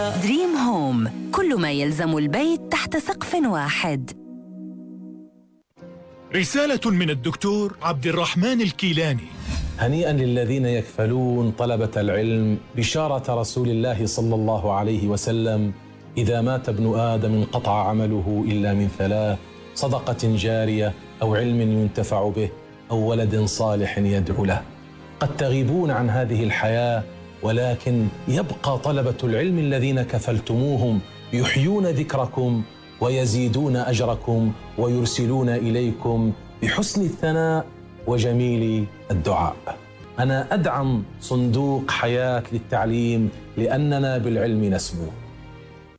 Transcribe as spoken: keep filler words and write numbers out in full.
دريم هوم، كل ما يلزم البيت تحت سقف واحد. رسالة من الدكتور عبد الرحمن الكيلاني. هنيئا للذين يكفلون طلبة العلم بشارة رسول الله صلى الله عليه وسلم: إذا مات ابن آدم انقطع عمله إلا من ثلاث: صدقة جارية، أو علم ينتفع به، أو ولد صالح يدعو له. قد تغيبون عن هذه الحياة، ولكن يبقى طلبة العلم الذين كفلتموهم يحيون ذكركم ويزيدون أجركم ويرسلون إليكم بحسن الثناء وجميل الدعاء. أنا أدعم صندوق حياة للتعليم لأننا بالعلم نسمو.